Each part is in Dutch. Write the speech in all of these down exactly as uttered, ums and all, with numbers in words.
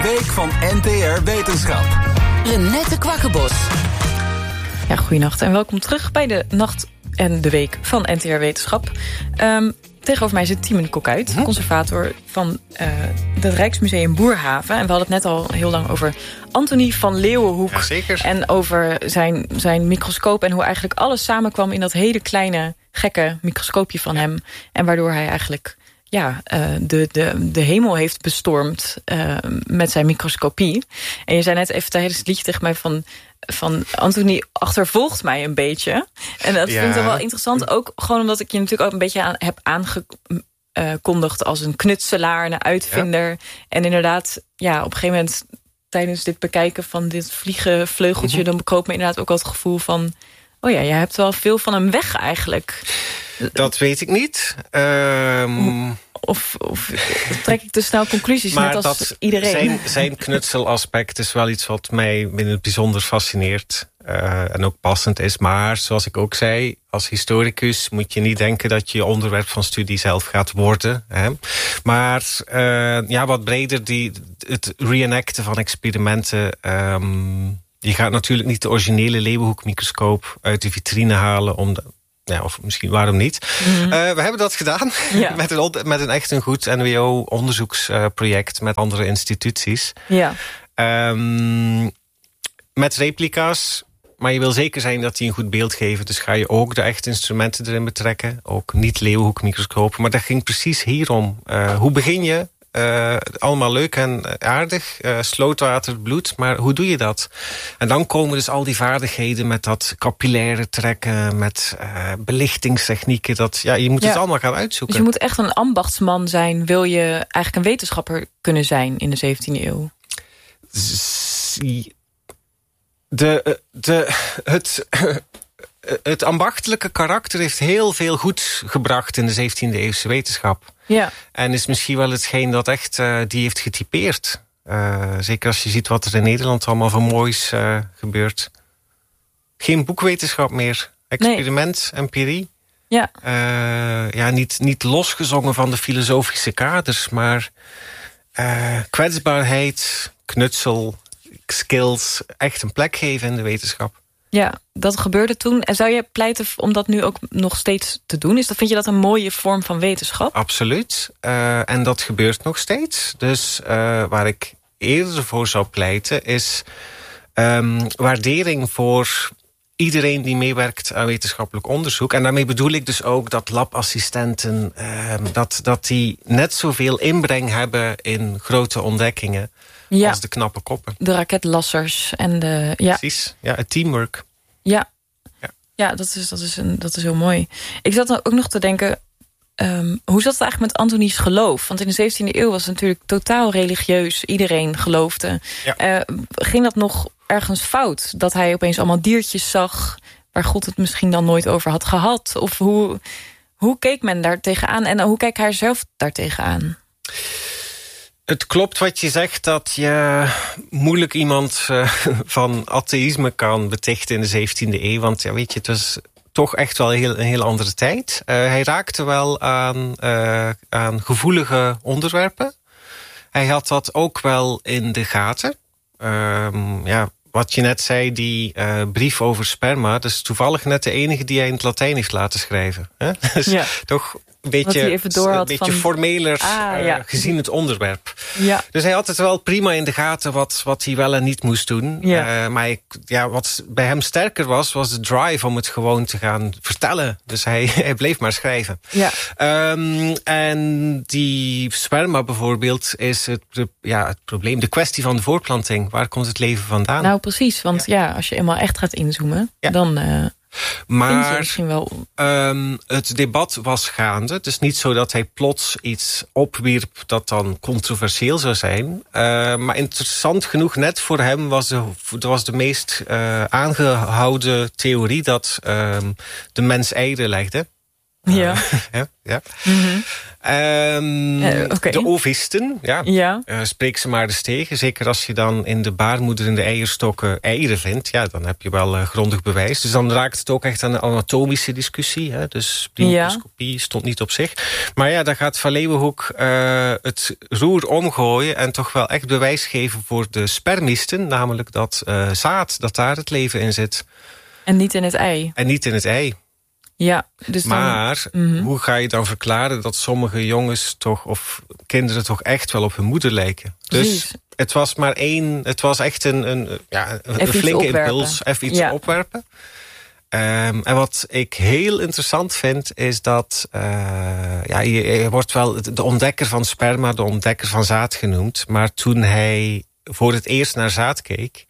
De week van N T R Wetenschap. Renette Kwakkenbos. Ja, goeienacht en welkom terug bij de Nacht en de Week van N T R Wetenschap. Um, tegenover mij zit Tiemen Kokuit, hm? conservator van uh, het Rijksmuseum Boerhaven. En we hadden het net al heel lang over Antonie van Leeuwenhoek. Ja, zeker. En over zijn, zijn microscoop en hoe eigenlijk alles samenkwam in dat hele kleine, gekke microscoopje van hem. En waardoor hij eigenlijk ja, uh, de, de, de hemel heeft bestormd uh, met zijn microscopie. En je zei net even tijdens het liedje tegen mij van, van Antonie achtervolgt mij een beetje. En dat ja. vind ik dan wel interessant. Ook gewoon omdat ik je natuurlijk ook een beetje aan, heb aangekondigd als een knutselaar, een uitvinder. Ja. En inderdaad, ja, op een gegeven moment tijdens dit bekijken van dit vliegenvleugeltje, mm-hmm. dan bekroop me inderdaad ook al het gevoel van, oh ja, jij hebt wel veel van hem weg eigenlijk. Dat weet ik niet. Um... Of, of trek ik te snel conclusies, maar net als dat iedereen. Zijn, zijn knutselaspect is wel iets wat mij in het bijzonder fascineert. Uh, en ook passend is. Maar zoals ik ook zei, als historicus moet je niet denken dat je onderwerp van studie zelf gaat worden. Hè? Maar uh, ja, wat breder, die, het reenacten van experimenten. Um, je gaat natuurlijk niet de originele Leeuwenhoek-microscoop uit de vitrine halen om de, ja, of misschien waarom niet. Mm-hmm. Uh, we hebben dat gedaan ja. met, een, met een echt een goed N W O-onderzoeksproject uh, met andere instituties. Ja. Um, met replica's, maar je wil zeker zijn dat die een goed beeld geven. Dus ga je ook de echte instrumenten erin betrekken. Ook niet Leeuwenhoek-microscopen. Maar dat ging precies hierom. Uh, hoe begin je? Uh, allemaal leuk en aardig, uh, slootwater, bloed, maar hoe doe je dat? En dan komen dus al die vaardigheden met dat capillaire trekken, met uh, belichtingstechnieken. Dat, ja, je moet ja. het allemaal gaan uitzoeken. Dus je moet echt een ambachtsman zijn, wil je eigenlijk een wetenschapper kunnen zijn in de zeventiende eeuw? De, de, het... Het ambachtelijke karakter heeft heel veel goed gebracht in de zeventiende eeuwse wetenschap. Ja. En is misschien wel hetgeen dat echt uh, die heeft getypeerd. Uh, zeker als je ziet wat er in Nederland allemaal van moois uh, gebeurt. Geen boekwetenschap meer. Experiment, nee. Empirie. Ja. Uh, ja, niet, niet losgezongen van de filosofische kaders, maar uh, kwetsbaarheid, knutsel, skills, echt een plek geven in de wetenschap. Ja, dat gebeurde toen. En zou je pleiten om dat nu ook nog steeds te doen? Is dat, vind je dat een mooie vorm van wetenschap? Absoluut. Uh, en dat gebeurt nog steeds. Dus uh, waar ik eerder voor zou pleiten is um, waardering voor iedereen die meewerkt aan wetenschappelijk onderzoek. En daarmee bedoel ik dus ook dat labassistenten, uh, dat, dat die net zoveel inbreng hebben in grote ontdekkingen. Ja. Als de knappe koppen. De raketlassers en de... Ja. Precies, ja, het teamwork. Ja, ja. ja dat, is, dat, is een, dat is heel mooi. Ik zat dan ook nog te denken, um, hoe zat het eigenlijk met Antonies geloof? Want in de zeventiende eeuw was het natuurlijk totaal religieus. Iedereen geloofde. Ja. Uh, ging dat nog ergens fout? Dat hij opeens allemaal diertjes zag waar God het misschien dan nooit over had gehad? Of hoe, hoe keek men daar tegenaan? En hoe kijkt hij zelf daar tegenaan? Het klopt wat je zegt, dat je moeilijk iemand uh, van atheïsme kan betichten in de zeventiende eeuw. Want ja, weet je, het was toch echt wel een heel, een heel andere tijd. Uh, hij raakte wel aan, uh, aan gevoelige onderwerpen. Hij had dat ook wel in de gaten. Uh, ja, wat je net zei, die uh, brief over sperma, dat is toevallig net de enige die hij in het Latijn heeft laten schrijven. Hè? Dus ja. toch een beetje, een beetje van formeler ah, uh, ja. gezien het onderwerp. Ja. Dus hij had het wel prima in de gaten wat, wat hij wel en niet moest doen. Ja. Uh, maar ik, ja, wat bij hem sterker was, was de drive om het gewoon te gaan vertellen. Dus hij, hij bleef maar schrijven. Ja. Um, en die sperma bijvoorbeeld is het, ja, het probleem, de kwestie van de voortplanting. Waar komt het leven vandaan? Nou precies, want ja, ja als je eenmaal echt gaat inzoomen, ja. dan... Uh... Maar wel... um, het debat was gaande. Het is niet zo dat hij plots iets opwierp dat dan controversieel zou zijn. Uh, maar interessant genoeg, net voor hem was de, was de meest uh, aangehouden theorie dat uh, de mens eieren legde. Ja. Uh, ja, ja. Mm-hmm. Um, uh, okay. De ovisten, ja. ja. Uh, spreek ze maar eens tegen. Zeker als je dan in de baarmoeder in de eierstokken eieren vindt. Ja, dan heb je wel uh, grondig bewijs. Dus dan raakt het ook echt aan een anatomische discussie. Hè? Dus die microscopie ja. stond niet op zich. Maar ja, dan gaat Van Leeuwenhoek uh, het roer omgooien en toch wel echt bewijs geven voor de spermisten. Namelijk dat uh, zaad, dat daar het leven in zit. En niet in het ei. En niet in het ei. Ja, dus dan, maar mm-hmm. hoe ga je dan verklaren dat sommige jongens toch of kinderen toch echt wel op hun moeder lijken? Precies. Dus het was maar één, het was echt een, een, ja, een flinke impuls, even iets ja. opwerpen. Um, en wat ik heel interessant vind is dat uh, ja, je, je wordt wel de ontdekker van sperma, de ontdekker van zaad genoemd. Maar toen hij voor het eerst naar zaad keek,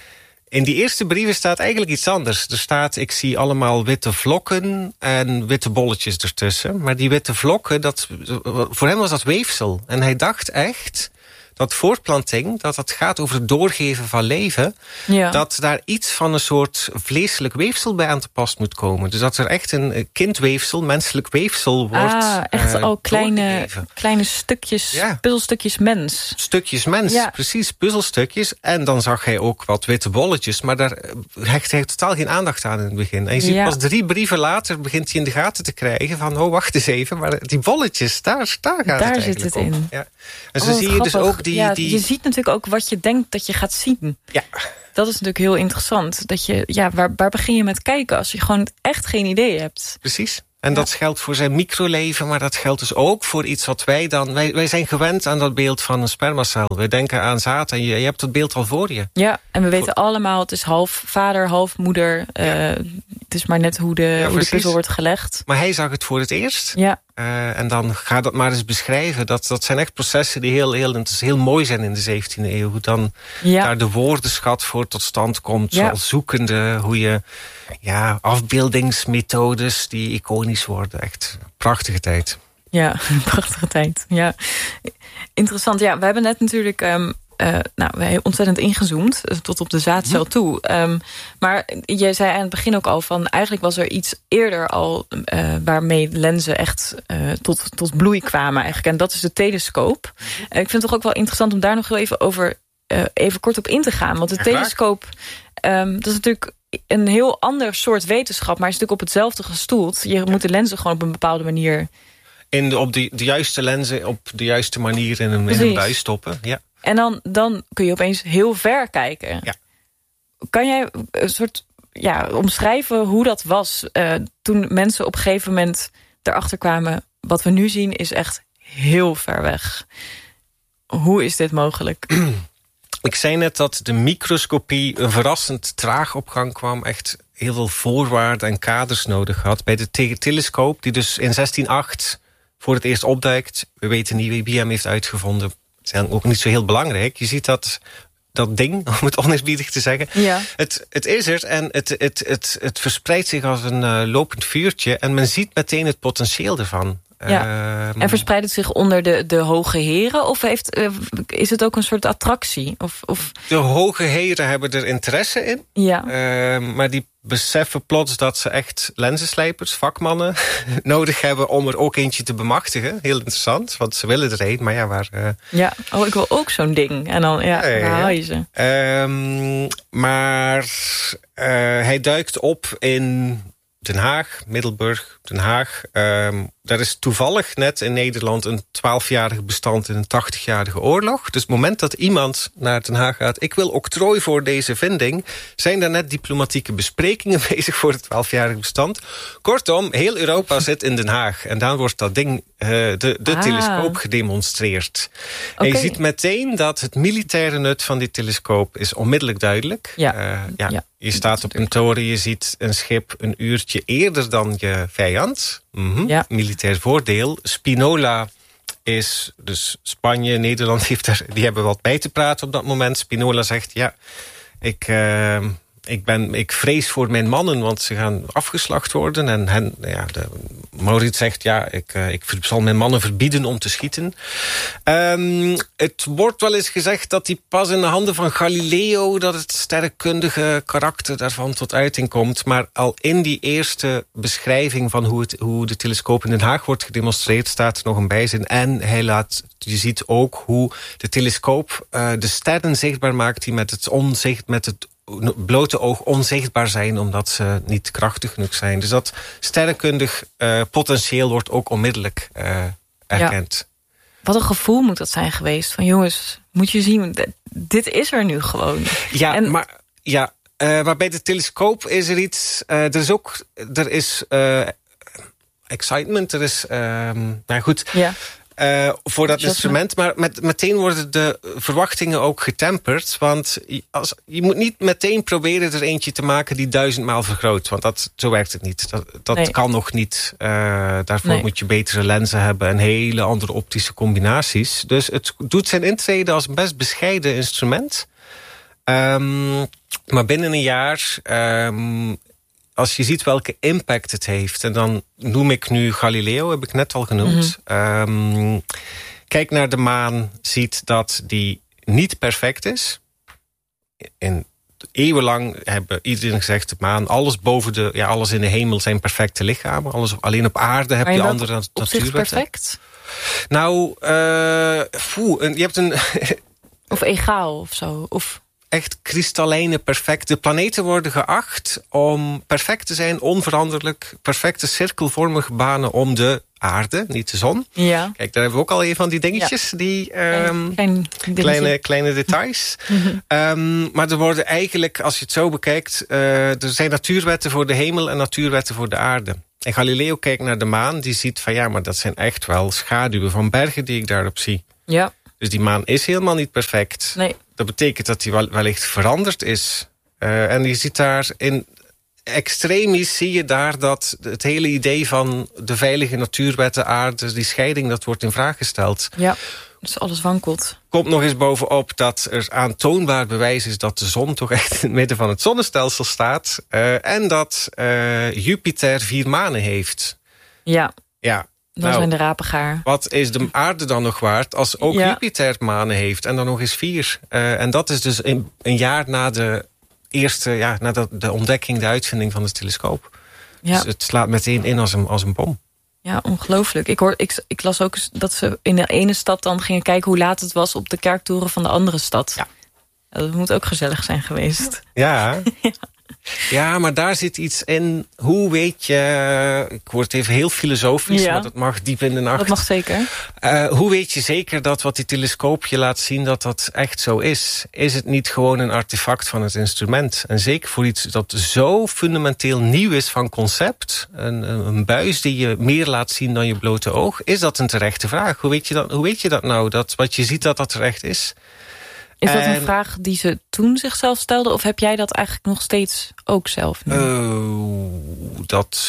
in die eerste brieven staat eigenlijk iets anders. Er staat, ik zie allemaal witte vlokken en witte bolletjes ertussen. Maar die witte vlokken, dat, voor hem was dat weefsel. En hij dacht echt dat voortplanting, dat dat gaat over het doorgeven van leven, ja. dat daar iets van een soort vleeselijk weefsel bij aan te pas moet komen. Dus dat er echt een kindweefsel, menselijk weefsel wordt Ah, echt uh, al kleine, kleine stukjes, ja. puzzelstukjes mens. Stukjes mens, ja. precies, puzzelstukjes. En dan zag hij ook wat witte bolletjes, maar daar hecht hij totaal geen aandacht aan in het begin. En je ziet ja. pas drie brieven later begint hij in de gaten te krijgen van, oh, wacht eens even, maar die bolletjes, daar, daar gaat daar het zit het om. in. Ja. En zo oh, zie je dus ook die, ja, die... Je ziet natuurlijk ook wat je denkt dat je gaat zien. Ja. Dat is natuurlijk heel interessant. Dat je, ja, waar, waar begin je met kijken als je gewoon echt geen idee hebt? Precies. En ja. dat geldt voor zijn microleven, maar dat geldt dus ook voor iets wat wij dan... Wij, wij zijn gewend aan dat beeld van een spermacel. Wij denken aan zaad en je, je hebt dat beeld al voor je. Ja, en we weten voor... allemaal, het is half vader, half moeder. Ja. Uh, het is maar net hoe de, ja, hoe de puzzel wordt gelegd. Maar hij zag het voor het eerst. Ja. Uh, en dan ga dat maar eens beschrijven. Dat, dat zijn echt processen die heel, heel, heel mooi zijn in de zeventiende eeuw. Hoe dan ja. daar de woordenschat voor tot stand komt. Ja. Zoals zoekende, hoe je... Ja, afbeeldingsmethodes die iconisch worden. Echt prachtige tijd. Ja, prachtige tijd. Ja. Interessant. Ja, we hebben net natuurlijk... Um, uh, nou, we hebben ontzettend ingezoomd. Tot op de zaadcel hm. toe. Um, maar jij zei aan het begin ook al van... Eigenlijk was er iets eerder al... Uh, waarmee lenzen echt uh, tot, tot bloei kwamen eigenlijk. En dat is de telescoop. Uh, ik vind het toch ook wel interessant om daar nog heel even over... Uh, even kort op in te gaan. Want de ja, telescoop... Um, dat is natuurlijk... een heel ander soort wetenschap, maar is natuurlijk op hetzelfde gestoeld. Je ja. moet de lenzen gewoon op een bepaalde manier... In de, op de, de juiste lenzen op de juiste manier in een, in een buis stoppen. Ja. En dan, dan kun je opeens heel ver kijken. Ja. Kan jij een soort ja, omschrijven hoe dat was... Uh, toen mensen op een gegeven moment erachter kwamen... wat we nu zien is echt heel ver weg. Hoe is dit mogelijk? Ik zei net dat de microscopie een verrassend traag op gang kwam. Echt heel veel voorwaarden en kaders nodig had. Bij de te- telescoop, die dus in zestien acht voor het eerst opduikt. We weten niet wie hem heeft uitgevonden. Dat is ook niet zo heel belangrijk. Je ziet dat, dat ding, om het oneerbiedig te zeggen. Ja. Het, het is er en het, het, het, het verspreidt zich als een uh, lopend vuurtje. En men ziet meteen het potentieel ervan. Ja. Um, en verspreidt het zich onder de, de hoge heren? Of heeft, uh, is het ook een soort attractie? Of, of... De hoge heren hebben er interesse in. Ja. Uh, maar die beseffen plots dat ze echt lenzenslijpers, vakmannen... nodig hebben om er ook eentje te bemachtigen. Heel interessant, want ze willen er een. Maar ja, waar... Uh... Ja, oh, ik wil ook zo'n ding. En dan, ja, ja, waar ja. haal je ze? Um, maar uh, hij duikt op in... Den Haag, Middelburg, Den Haag. Um, daar is toevallig net in Nederland een twaalfjarig bestand in een tachtigjarige oorlog. Dus het moment dat iemand naar Den Haag gaat... ik wil octrooi voor deze vinding... zijn daar net diplomatieke besprekingen bezig voor het twaalfjarig bestand. Kortom, heel Europa zit in Den Haag. En dan wordt dat ding, uh, de, de ah. telescoop, gedemonstreerd. Okay. En je ziet meteen dat het militaire nut van die telescoop... is onmiddellijk duidelijk. Ja. Uh, ja. ja. Je staat op een toren, je ziet een schip een uurtje eerder dan je vijand. Mm-hmm. Ja. Militair voordeel. Spinola is, dus Spanje, Nederland, heeft er, die hebben wat bij te praten op dat moment. Spinola zegt, ja, ik, uh, ik, ben, ik vrees voor mijn mannen, want ze gaan afgeslacht worden. En hen, ja, de, Maurits zegt, ja, ik, uh, ik zal mijn mannen verbieden om te schieten. Um, het wordt wel eens gezegd dat die pas in de handen van Galileo, dat het sterrenkundige karakter daarvan tot uiting komt. Maar al in die eerste beschrijving van hoe, het, hoe de telescoop in Den Haag wordt gedemonstreerd, staat er nog een bijzin. En hij laat, je ziet ook hoe de telescoop uh, de sterren zichtbaar maakt die met het onzicht, met het blote oog onzichtbaar zijn, omdat ze niet krachtig genoeg zijn. Dus dat sterrenkundig uh, potentieel wordt ook onmiddellijk uh, erkend. Ja. Wat een gevoel moet dat zijn geweest. Van jongens, moet je zien, dit is er nu gewoon. Ja, en... maar, ja, uh, maar bij de telescoop is er iets... Uh, er is ook... Er is uh, excitement, er is... Uh, nou goed... Ja. Uh, voor dat instrument, maar met, meteen worden de verwachtingen ook getemperd. Want als, je moet niet meteen proberen er eentje te maken die duizendmaal vergroot. Want dat, zo werkt het niet. Dat, dat nee. kan nog niet. Uh, daarvoor nee. moet je betere lenzen hebben en hele andere optische combinaties. Dus het doet zijn intrede als een best bescheiden instrument. Um, maar binnen een jaar... Um, als je ziet welke impact het heeft... en dan noem ik nu Galileo, heb ik net al genoemd. Mm-hmm. Um, kijk naar de maan, ziet dat die niet perfect is. In eeuwenlang hebben iedereen gezegd... de maan, alles boven de, ja, alles in de hemel zijn perfecte lichamen. Alles, alleen op aarde heb je, je andere natuurwetten. Perfect? Nou, uh, foe, je hebt een... of egaal of zo, of... echt kristallijne, perfecte planeten worden geacht om perfect te zijn, onveranderlijk, perfecte cirkelvormige banen om de aarde, niet de zon. Ja. Kijk, daar hebben we ook al een van die dingetjes, ja. die um, Klein, kleine, kleine details. Mm-hmm. um, maar er worden eigenlijk, als je het zo bekijkt, uh, er zijn natuurwetten voor de hemel en natuurwetten voor de aarde. En Galileo kijkt naar de maan, die ziet van ja, maar dat zijn echt wel schaduwen van bergen die ik daarop zie. Ja. Dus die maan is helemaal niet perfect. Nee. Dat betekent dat hij wel, wellicht veranderd is. Uh, en je ziet daar in extremis zie je daar dat het hele idee van de veilige natuurwetten, aarde, die scheiding, dat wordt in vraag gesteld. Ja, dus alles wankelt. Komt nog eens bovenop dat er aantoonbaar bewijs is dat de zon toch echt in het midden van het zonnestelsel staat. Uh, en dat uh, Jupiter vier manen heeft. Ja. Ja. Dan nou, zijn de rapen gaar. Wat is de aarde dan nog waard als ook ja. Jupiter manen heeft en dan nog eens vier? Uh, en dat is dus een, een jaar na de eerste, ja, na de, de ontdekking, de uitvinding van de telescoop. Ja. Dus het slaat meteen in als een, als een bom. Ja, ongelooflijk. Ik, hoor, ik, ik las ook dat ze in de ene stad dan gingen kijken hoe laat het was op de kerktoren van de andere stad. Ja. Dat moet ook gezellig zijn geweest. Ja. ja. Ja, maar daar zit iets in. Hoe weet je... Ik word even heel filosofisch, ja. maar dat mag diep in de nacht. Dat mag zeker. Uh, hoe weet je zeker dat wat die telescoop je laat zien, dat dat echt zo is? Is het niet gewoon een artefact van het instrument? En zeker voor iets dat zo fundamenteel nieuw is van concept, een, een buis die je meer laat zien dan je blote oog, is dat een terechte vraag. Hoe weet je dat, hoe weet je dat nou, dat wat je ziet dat dat terecht is? Is dat een en, vraag die ze toen zichzelf stelden? Of heb jij dat eigenlijk nog steeds ook zelf nu? Uh, dat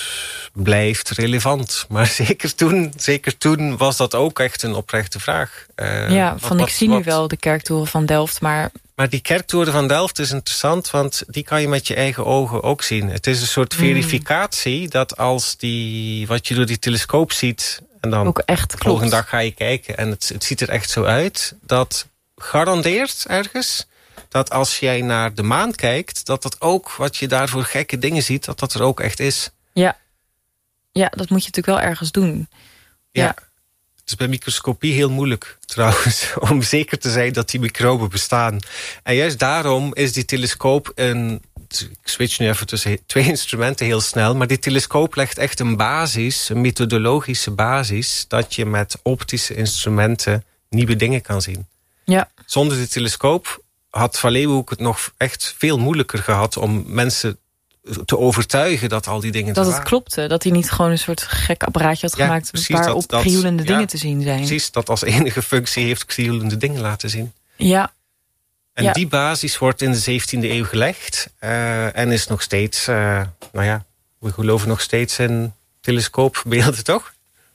blijft relevant. Maar zeker toen, zeker toen was dat ook echt een oprechte vraag. Uh, ja, wat, van wat, ik zie wat, nu wel de kerktoren van Delft, maar... Maar die kerktoren van Delft is interessant, want die kan je met je eigen ogen ook zien. Het is een soort verificatie mm. dat als die, wat je door die telescoop ziet, en dan ook echt de volgende dag ga je kijken en het, het ziet er echt zo uit, dat garandeert ergens dat als jij naar de maan kijkt, dat dat ook, wat je daar voor gekke dingen ziet, dat dat er ook echt is. Ja, ja, dat moet je natuurlijk wel ergens doen. Ja, ja. Het is bij microscopie heel moeilijk trouwens, om zeker te zijn dat die microben bestaan. En juist daarom is die telescoop een... Ik switch nu even tussen twee instrumenten heel snel, maar die telescoop legt echt een basis, een methodologische basis, dat je met optische instrumenten nieuwe dingen kan zien. Ja. Zonder die telescoop had Van Leeuwenhoek het nog echt veel moeilijker gehad om mensen te overtuigen dat al die dingen dat er het waren. Klopte, dat hij niet gewoon een soort gek apparaatje had ja, gemaakt precies, waarop dat, krioelende dat, dingen ja, te zien zijn. Precies, dat als enige functie heeft krioelende dingen laten zien. Ja. En ja. die basis wordt in de zeventiende eeuw gelegd uh, en is nog steeds, uh, nou ja, we geloven nog steeds in telescoopbeelden, toch?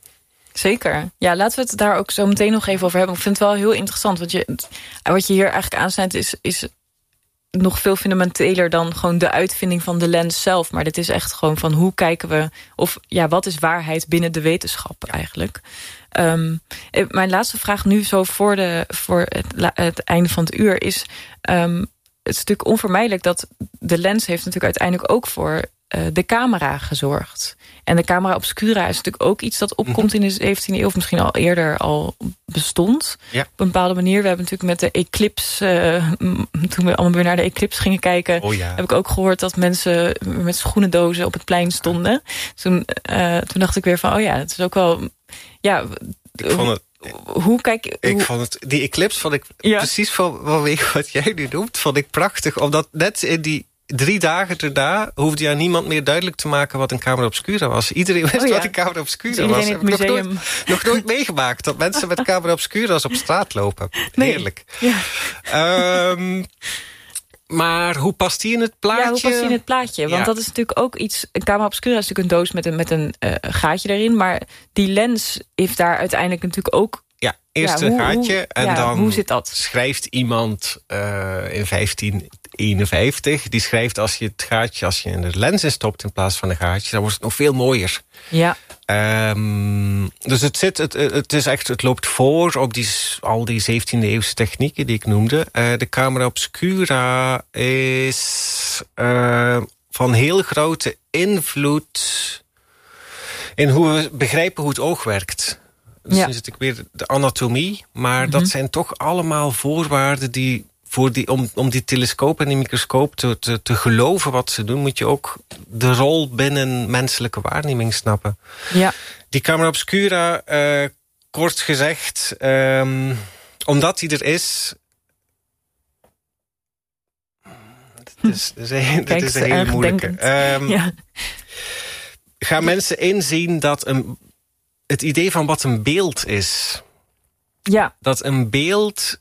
Zeker. Ja, laten we het daar ook zo meteen nog even over hebben. Ik vind het wel heel interessant. Want je, wat je hier eigenlijk aansnijdt is, is nog veel fundamenteler dan gewoon de uitvinding van de lens zelf. Maar dit is echt gewoon van hoe kijken we... of ja, wat is waarheid binnen de wetenschap eigenlijk. Um, mijn laatste vraag nu zo voor, de, voor het, het einde van het uur is... Um, het is natuurlijk onvermijdelijk dat de lens heeft natuurlijk uiteindelijk ook voor uh, de camera gezorgd. En de camera obscura is natuurlijk ook iets dat opkomt in de zeventiende eeuw... of misschien al eerder al bestond. Ja. Op een bepaalde manier. We hebben natuurlijk met de eclipse... Uh, toen we allemaal weer naar de eclipse gingen kijken... Oh ja. heb ik ook gehoord dat mensen met schoenendozen op het plein stonden. Toen, uh, toen dacht ik weer van, oh ja, het is ook wel... ja. Ik vond het... Hoe kijk ik hoe... vond het, die eclipse vond ik ja. precies van, vanwege wat jij nu noemt, vond ik prachtig. Omdat net in die drie dagen daarna hoefde je aan niemand meer duidelijk te maken wat een camera obscura was. Iedereen wist oh ja. wat een camera obscura dus was. Het museum... nog, nooit, nog nooit meegemaakt dat mensen met camera obscura's op straat lopen. Nee. Heerlijk. Ja. Um, Maar hoe past die in het plaatje? Ja, hoe past die in het plaatje? Want ja. dat is natuurlijk ook iets... Een camera obscura is natuurlijk een doos met een, met een uh, gaatje erin. Maar die lens heeft daar uiteindelijk natuurlijk ook... Ja, eerst ja, een hoe, gaatje hoe, en ja, dan hoe zit dat? Schrijft iemand uh, in vijftien eenenvijftig... die schrijft als je het gaatje, als je in de lens in stopt in plaats van een gaatje... dan wordt het nog veel mooier. Ja. Um, dus het, zit, het, het, is echt, het loopt voor op die, al die zeventiende eeuwse technieken die ik noemde. Uh, de camera obscura is uh, van heel grote invloed... in hoe we begrijpen hoe het oog werkt. Dus ja. dan zit ik weer de anatomie. Maar mm-hmm. dat zijn toch allemaal voorwaarden die... Voor die, om, om die telescoop en die microscoop te, te, te geloven wat ze doen... moet je ook de rol binnen menselijke waarneming snappen. Ja. Die camera obscura, uh, kort gezegd... Um, omdat die er is... Dit is, dit is, een, dit is een hele moeilijke. Um, ja. Gaan mensen inzien dat een, het idee van wat een beeld is... Ja. Dat een beeld...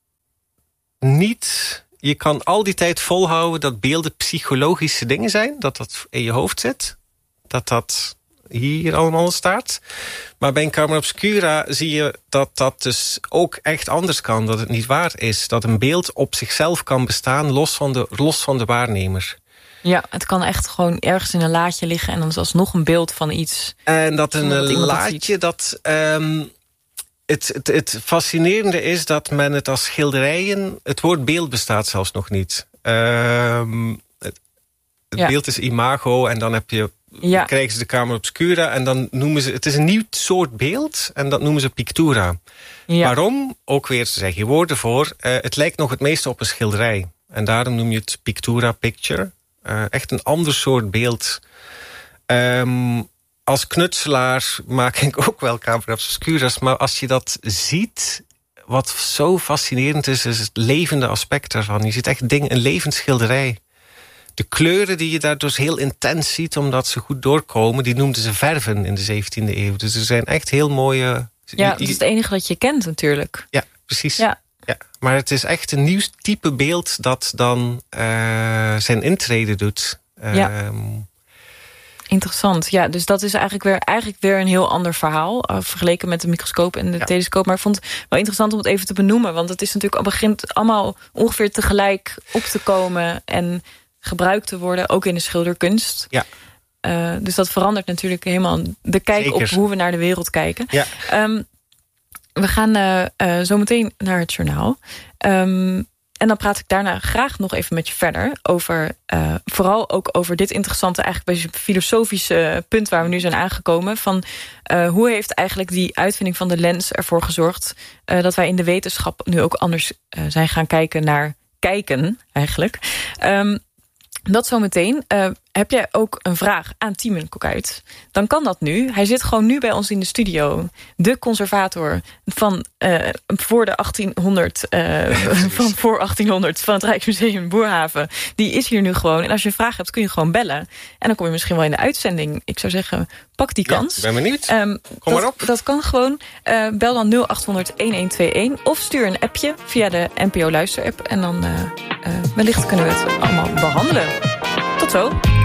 niet... Je kan al die tijd volhouden dat beelden psychologische dingen zijn. Dat dat in je hoofd zit. Dat dat hier allemaal staat. Maar bij een camera obscura zie je dat dat dus ook echt anders kan. Dat het niet waar is. Dat een beeld op zichzelf kan bestaan los van de, los van de waarnemer. Ja, het kan echt gewoon ergens in een laadje liggen... en dan is alsnog een beeld van iets. En dat een dat laadje dat... Um, Het, het, het fascinerende is dat men het als schilderijen... Het woord beeld bestaat zelfs nog niet. Uh, het het ja. beeld is imago en dan heb je, ja. krijgen ze de camera obscura... en dan noemen ze... Het is een nieuw soort beeld en dat noemen ze pictura. Ja. Waarom? Ook weer, zeg je woorden voor... Uh, het lijkt nog het meeste op een schilderij. En daarom noem je het pictura picture. Uh, echt een ander soort beeld... Um, Als knutselaar maak ik ook wel camera obscura's... maar als je dat ziet, wat zo fascinerend is... is het levende aspect daarvan. Je ziet echt dingen, een levend schilderij. De kleuren die je daar dus heel intens ziet... omdat ze goed doorkomen, die noemden ze verven in de zeventiende eeuw. Dus er zijn echt heel mooie... Ja, dat is het enige dat je kent natuurlijk. Ja, precies. Ja. Ja, maar het is echt een nieuw type beeld... dat dan uh, zijn intrede doet. Ja. Um, Interessant, ja, dus dat is eigenlijk weer, eigenlijk weer een heel ander verhaal... Uh, vergeleken met de microscoop en de ja. telescoop. Maar ik vond het wel interessant om het even te benoemen... want het is natuurlijk al begint allemaal ongeveer tegelijk op te komen... en gebruikt te worden, ook in de schilderkunst. Ja. Uh, dus dat verandert natuurlijk helemaal de kijk Zeker. op hoe we naar de wereld kijken. Ja. Um, we gaan uh, uh, zo meteen naar het journaal... Um, En dan praat ik daarna graag nog even met je verder... over uh, vooral ook over dit interessante... eigenlijk beetje filosofische punt waar we nu zijn aangekomen... van uh, hoe heeft eigenlijk die uitvinding van de lens ervoor gezorgd... Uh, dat wij in de wetenschap nu ook anders uh, zijn gaan kijken naar kijken eigenlijk... Um, Dat zometeen. Uh, heb jij ook een vraag aan Tiemen Kokuit? Dan kan dat nu. Hij zit gewoon nu bij ons in de studio. De conservator van uh, voor de achttienhonderd, uh, van voor achttienhonderd van het Rijksmuseum Boerhaven. Die is hier nu gewoon. En als je een vraag hebt, kun je gewoon bellen. En dan kom je misschien wel in de uitzending. Ik zou zeggen, pak die kans. Ja, ben benieuwd. Um, kom dat, maar op. Dat kan gewoon. Uh, bel dan nul acht honderd, elf twee een. Of stuur een appje via de N P O Luisterapp. En dan uh, uh, wellicht kunnen we het allemaal behandelen. Tot zo.